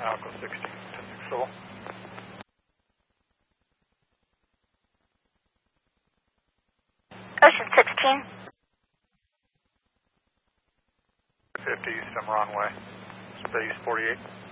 Alco 16 to Soul. Ocean 16. 50 East, I'm runway. Space 48.